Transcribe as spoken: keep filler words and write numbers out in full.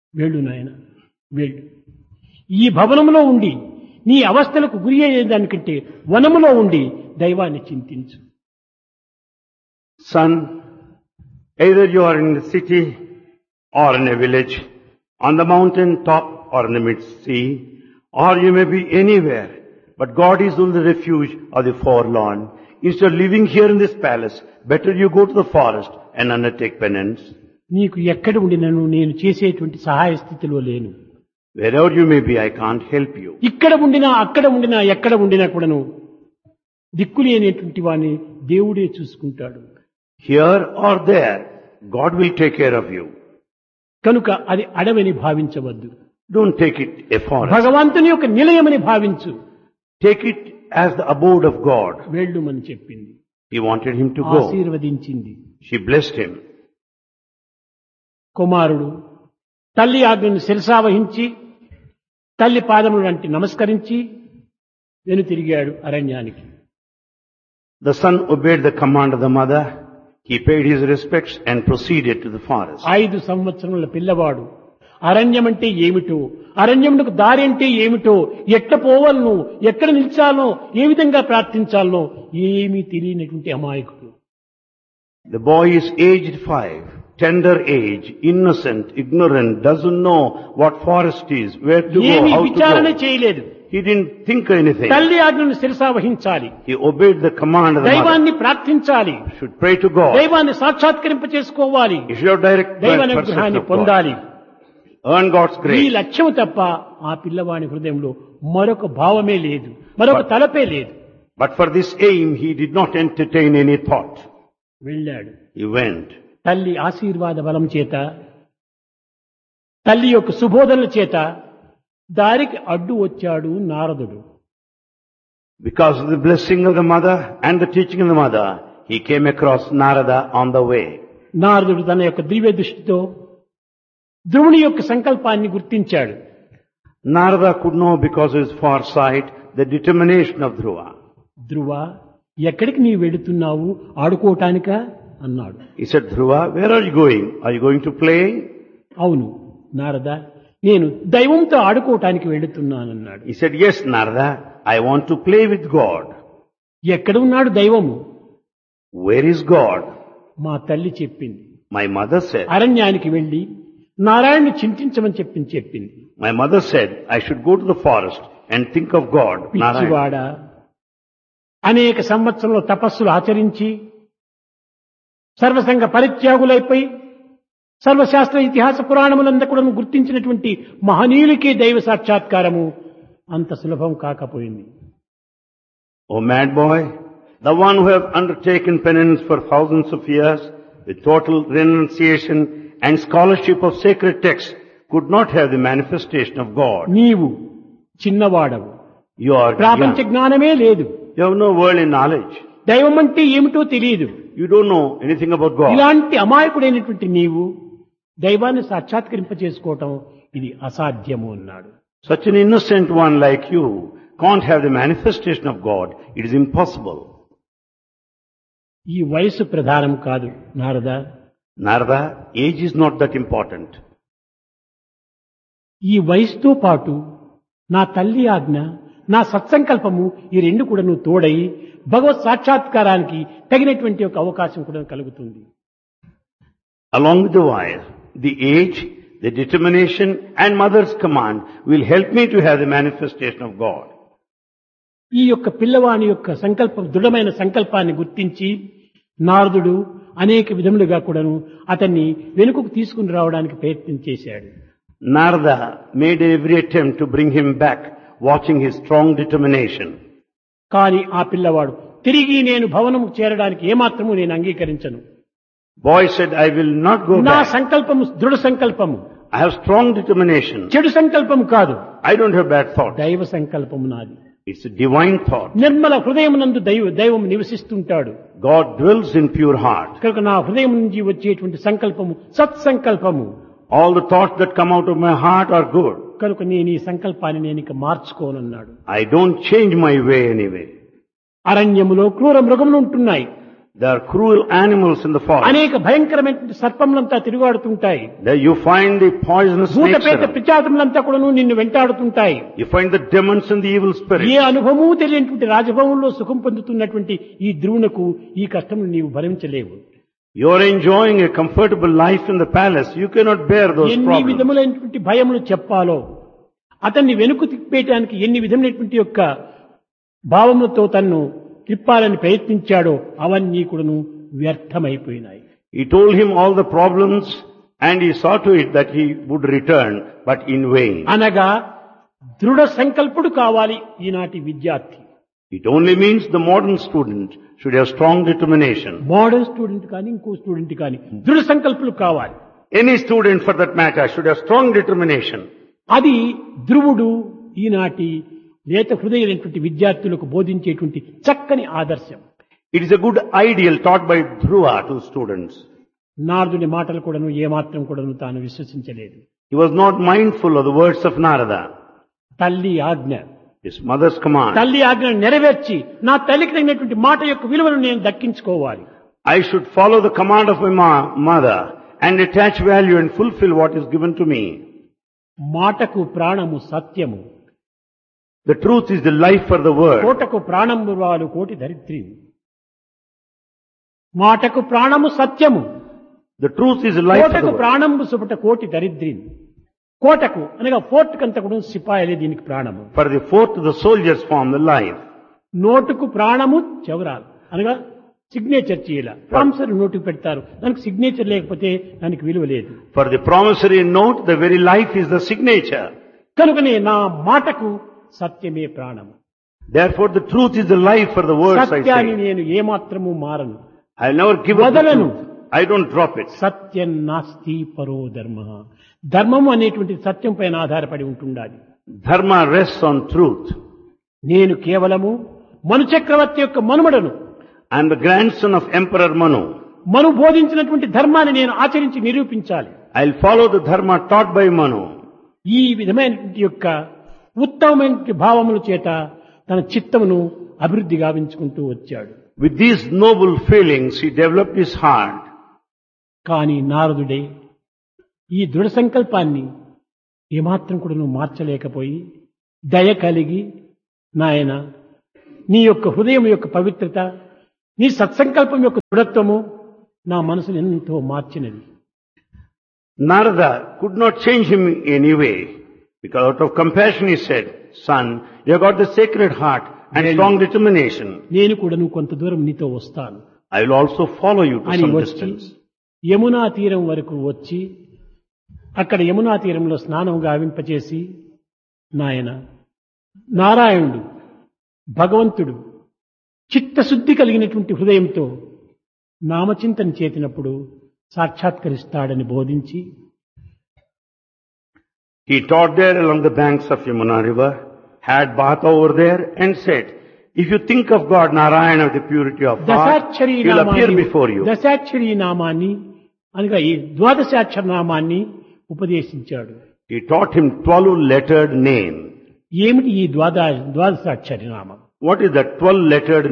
వెళ్ళు నాయన వెళ్ళు. ఈ భవనంలో ఉండి నీ అవస్థలకు గురి అయ్యేదానికంటే వనములో ఉండి దైవాన్ని చింతించు. Son, either you are in the city or in a village, on the mountain top or in the mid-sea, or you may be anywhere, but God is only the refuge of the forlorn. Instead of living here in this palace, better you go to the forest and undertake penance. నీకు ఎక్కడ ఉండినను నేను చేసేటువంటి సహాయ స్థితిలో లేను. Wherever you may be, I can't help you. ఇక్కడ ఉండినా అక్కడ ఉండినా ఎక్కడ ఉండినా కూడాను దిక్కులేనేటువంటి వాడిని దేవుడే చూసుకుంటాడు. Here or there, God will take care of you. కనుక అది అడవని భావించవద్దు. Don't take it a forest. భగవంతుని యొక్క నిలయమని భావించు. Take it as the abode of God. వెళ్ళుమని చెప్పింది. He wanted him to go. ఆశీర్వదించింది. She blessed him. కుమారుడు తల్లి ఆజ్ఞను శిరసావహించి తల్లి పాదములు వంటి నమస్కరించి వెనుతిరిగాడు అరణ్యానికి. The son obeyed the command of the mother. He paid his respects and proceeded to the forest. ఐదు సంవత్సరముల పిల్లవాడు అరణ్యం అంటే ఏమిటో, అరణ్యమునకు దారి అంటే ఏమిటో, ఎట్ల పోవాలనో, ఎక్కడ నిలిచాలనో, ఏ విధంగా ప్రార్థించాలనో ఏమీ తెలియనటువంటి అమాయకుడు. The boy is aged five, tender age, innocent, ignorant, doesn't know what forest is, where to go, ఏమీ how విచారణ to go. చేయలేదు. He didn't think anything. తల్లి ఆజ్ఞను శిరసావహించాలి, He obeyed the command of the mother. దైవాన్ని ప్రార్థించాలి, Should pray to God. దైవాన్ని సాక్షాత్కరింప చేసుకోవాలి, He should have direct దైవ perception అనుగ్రహాన్ని of God. పొందాలి. Earn God's ఈ grace. లక్ష్యం తప్ప ఆ పిల్లవాని హృదయంలో మరొక భావమే లేదు, మరొక తలపే లేదు. But for this aim, he did not entertain any thought. వెళ్ళాడు. He went. తల్లి ఆశీర్వాద బలం చేత, తల్లి యొక్క సుబోధనల చేత దారికి అడ్డు వచ్చాడు నారదుడు. Because of the blessing of the mother and the teaching of the mother, he came across Narada on the way. నారదుడు తన యొక్క దివ్య దృష్టితో ధ్రువుని యొక్క సంకల్పాన్ని గుర్తించాడు. Narada could know because of his foresight the determination of Dhruva. ధ్రువ, ఎక్కడికి నీవు వెళుతున్నావు, ఆడుకోవటానికా అన్నాడు. He said, Dhruva, where are you going? Are you going to play? అవును నారద, నేను దైవంతో ఆడుకోవటానికి వెళుతున్నానన్నాడు. He said, yes, Narada, I want to play with God. ఎక్కడ ఉన్నాడు దైవము? Where is God? మా తల్లి చెప్పింది. My mother said. అరణ్యానికి వెళ్లి నారాయణ్ణి చింతించమని చెప్పి చెప్పింది. My mother said, I should go to the forest and think of God. పిచ్చివాడ, Narayana. అనేక సంవత్సరంలో తపస్సులు ఆచరించి సర్వసంగ పరిత్యాగులైపోయి సర్వశాస్త్ర ఇతిహాస పురాణములంతా కూడా గుర్తించినటువంటి మహనీయులకే దైవ సాక్షాత్కారము అంత సులభం కాకపోయింది. O mad boy, the one who have undertaken penance for thousands of years with total renunciation and scholarship of sacred texts could not have the manifestation of God. నీవు చిన్నవాడవు, You are ప్రాపంచ young. జ్ఞానమే లేదు, You have no worldly knowledge. దైవం అంటే ఏమిటో తెలియదు. You don't know anything about God. ఇలాంటి అమాయకుడైనటువంటి నీవు దైవాన్ని సాక్షాత్కరింప చేసుకోవటం ఇది అసాధ్యము అన్నాడు. Such an innocent one like you can't have the manifestation of God. It is impossible. ఈ వయసు ప్రధానం కాదు Narada, Narada, age is not that important. ఈ వయసుతో పాటు నా తల్లి ఆజ్ఞ, నా సత్సంకల్పము ఈ రెండు కూడా నువ్వు తోడై భగవత్ సాక్షాత్కారానికి తగినటువంటి ఒక అవకాశం కూడా కలుగుతుంది. Along with the wise, the age, the determination and mother's command will help me to have the manifestation of God. ఈ యొక్క పిల్లవాని యొక్క సంకల్పం, దృఢమైన సంకల్పాన్ని గుర్తించి నారదుడు అనేక విధములుగా కూడాను అతన్ని వెనుకకు తీసుకుని రావడానికి ప్రయత్నం చేశాడు. Narada made every attempt to bring him back, watching his strong determination. కానీ ఆ పిల్లవాడు తిరిగి నేను భవనము చేరడానికి ఏమాత్రము నేను అంగీకరించను. Boy said, I will not go నా back. సంకల్పము దృఢ సంకల్పము, I have strong determination. చెడు సంకల్పము కాదు, I don't have bad thoughts. దైవ సంకల్పము నాది. It's a divine thought. Nirmala హృదయమునందు దైవ దైవం నివసిస్తుంటాడు. God dwells in pure heart. కనుక నా హృదయం నుంచి వచ్చేటువంటి సంకల్పము సత్సంకల్పము. All the thoughts that come out of my heart are good. కనుక నేను ఈ సంకల్పాన్ని నేను ఇక మార్చుకోనన్నాడు. I don't change my way anyway. అరణ్యములో క్రూర మృగములు ఉంటున్నాయి. There are cruel animals in the forest. అనేక భయంకరమైన సర్పములంతా తిరుగాడుతుంటాయి. There you find the poisonous snakes భూతపేత around. పిచాచములంతా కూడాను నిన్ను వెంటాడుతుంటాయి. You find the demons and the evil A spirits. అనుభవము తెలియనటువంటి రాజభవనంలో సుఖం పొందుతున్నటువంటి ఈ ధ్రువునకు ఈ కష్టములు నీవు భరించలేవు. You are enjoying a comfortable life in the palace. You cannot bear those ఎన్ని problems. విధములైనటువంటి భయములు చెప్పాలో, అతన్ని వెనుక తిప్పేయటానికి ఎన్ని విధములైనటువంటి యొక్క భావములతో తన్ను తిప్పాలని ప్రయత్నించాడో అవన్నీ కూడాను వ్యర్థమైపోయినాయి. He told him all the problems and he saw to it that he would return, but in vain. అనగా దృఢ సంకల్పుడు కావాలి ఈనాటి విద్యార్థి. It only means the modern student should have strong determination. Modern student కానీ ఇంకో స్టూడెంట్ కానీ దృఢ సంకల్పులు కావాలి. Any student for that matter should have strong determination. అది ధ్రువుడు ఈనాటి లేత హృదయమైనటువంటి విద్యార్థులకు బోధించేటువంటి చక్కని ఆదర్శం. It is a good ideal taught by Dhruva to students. నారదుని మాటలు కూడాను ఏమాత్రం కూడాను తాను విశ్వసించలేదు. He was not mindful of the words of Narada, తల్లి ఆజ్ఞ, his mother's command. తల్లి ఆజ్ఞను నెరవేర్చి నా తల్లికి తగినటువంటి మాట యొక్క విలువను నేను దక్కించుకోవాలి. I should follow the command of my ma- mother and attach value and fulfill what is given to me. మాటకు ప్రాణము సత్యము, The truth is the life for the word. కోటకు ప్రాణము వాలు కోటి దరిద్రి. మాటకు ప్రాణము సత్యము, The truth is the life for the కోటకు word. ప్రాణము సుపట కోటి దరిద్రి. కోటకు అనగా ఫోర్ట్ కంతా కూడా సిపాయిలే దీనికి ప్రాణము. For the fort, the soldiers form the life. నోటుకు ప్రాణము చెవరాలు అనగా సిగ్నేచర్ చేయాల. ప్రామిసరీ నోటుకు పెడతారు, దానికి సిగ్నేచర్ లేకపోతే దానికి విలువ లేదు. For the promissory note, the very life is the signature. కనుకనే నా మాటకు సత్యమే ప్రాణము. Therefore, the truth is the life for the words I సత్యాన్ని say. నేను ఏమాత్రము మారను. I'll never give up the వదలను. truth. I don't drop it. సత్యం నాస్తి పరో ధర్మ. ధర్మము అనేటువంటి సత్యం పైన ఆధారపడి ఉంటుండాలి. Dharma rests on truth. నేను కేవలము మను చక్రవర్తి యొక్క మనుమడను. I am the grandson of Emperor Manu. మను బోధించినటువంటి ధర్మాన్ని నేను ఆచరించి నిరూపించాలి. I'll follow the dharma taught by Manu. ఈ విధమైనటువంటి యొక్క ఉత్తమమైన భావముల చేత తన చిత్తమును అభివృద్ధి గావించుకుంటూ వచ్చాడు. With these noble feelings, he developed his heart. కానీ నారదుడే ఈ దృఢ సంకల్పాన్ని ఏమాత్రం కూడా నువ్వు మార్చలేకపోయి దయ కలిగి, నాయన నీ యొక్క హృదయం యొక్క పవిత్రత, నీ సత్సంకల్పం యొక్క దృఢత్వము నా మనసును ఎంతో మార్చినది. Narada could not change him in any way, because out of compassion he said, "Son, you have got the sacred heart and strong determination. నేను కూడా నువ్వు కొంత దూరం నీతో వస్తాను I will also follow you to అని some వచ్చి distance." Yamuna తీరం వరకు వచ్చి అక్కడ యమునా తీరంలో స్నానం గావింపచేసి, నాయన నారాయణుడు భగవంతుడు చిత్తశుద్ధి కలిగినటువంటి హృదయంతో నామచింతన చేసినప్పుడు సాక్షాత్కరిస్తాడని బోధించి, He taught there along the banks of Yamuna river, had bath over there and said, "If you think of God, Narayana, with the purity of heart, దశాక్షరీ He will appear నామాన్ని before you." దశాక్షరీ నామాన్ని అనగా ఈ ద్వాదశాక్షర నామాన్ని ఉపదేశించాడు. He taught him twelve-lettered name. ఏమిటి ఈ ద్వాద ద్వాదశాక్షరి నామం? What is that twelve-lettered